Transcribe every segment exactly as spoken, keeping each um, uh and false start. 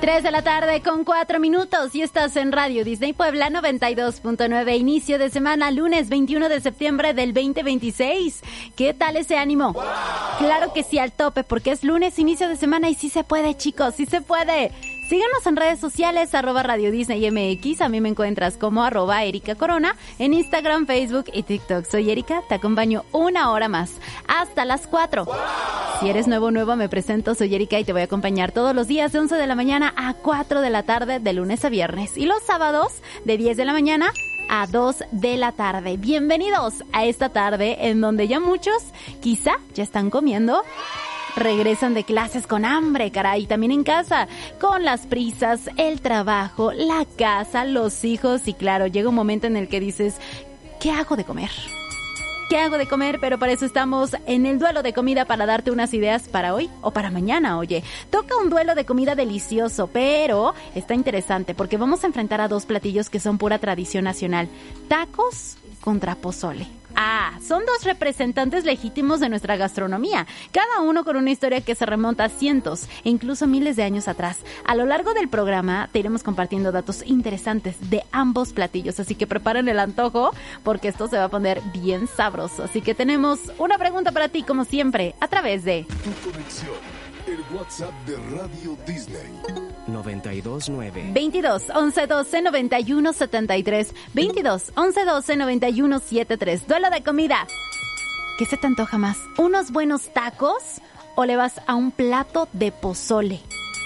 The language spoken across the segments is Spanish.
tres de la tarde con cuatro minutos y estás en Radio Disney Puebla noventa y dos punto nueve. Inicio de semana, lunes veintiuno de septiembre del veinte veintiséis. ¿Qué tal ese ánimo? ¡Wow! Claro que sí, al tope, porque es lunes, inicio de semana y sí se puede, chicos, sí se puede. Síganos en redes sociales, arroba Radio Disney M X. A mí me encuentras como arroba Erika Corona en Instagram, Facebook y TikTok. Soy Erika, te acompaño una hora más, hasta las cuatro. ¡Wow! Si eres nuevo nuevo, me presento, soy Erika y te voy a acompañar todos los días de once de la mañana a cuatro de la tarde, de lunes a viernes. Y los sábados de diez de la mañana a dos de la tarde. Bienvenidos a esta tarde en donde ya muchos quizá ya están comiendo. Regresan de clases con hambre, caray, también en casa, con las prisas, el trabajo, la casa, los hijos y claro, llega un momento en el que dices, ¿qué hago de comer? ¿Qué hago de comer? Pero para eso estamos en el duelo de comida para darte unas ideas para hoy o para mañana, oye. Toca un duelo de comida delicioso, pero está interesante porque vamos a enfrentar a dos platillos que son pura tradición nacional. Tacos contra pozole. Ah, son dos representantes legítimos de nuestra gastronomía, cada uno con una historia que se remonta a cientos e incluso miles de años atrás. A lo largo del programa te iremos compartiendo datos interesantes de ambos platillos, así que preparen el antojo porque esto se va a poner bien sabroso. Así que tenemos una pregunta para ti, como siempre, a través de Tu conexión, el WhatsApp de Radio Disney. noventa y dos nueve veintidós once doce noventa y uno setenta y tres veintidós once doce noventa y uno setenta y tres. Duelo de comida. ¿Qué se te antoja más? ¿Unos buenos tacos o le vas a un plato de pozole?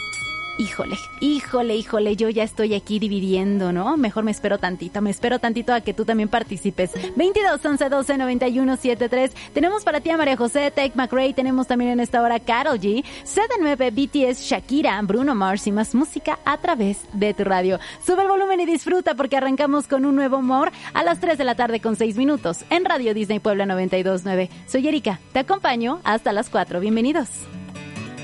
Híjole, híjole, híjole, yo ya estoy aquí dividiendo, ¿no? Mejor me espero tantito, me espero tantito a que tú también participes. veintidós once doce noventa y uno setenta y tres. Tenemos para ti a María José, Tate McRae, tenemos también en esta hora Karol G, C D nueve, B T S, Shakira, Bruno Mars y más música a través de tu radio. Sube el volumen y disfruta porque arrancamos con un nuevo humor a las tres de la tarde con seis minutos en Radio Disney Puebla noventa y dos punto nueve. Soy Erika, te acompaño hasta las cuatro. Bienvenidos.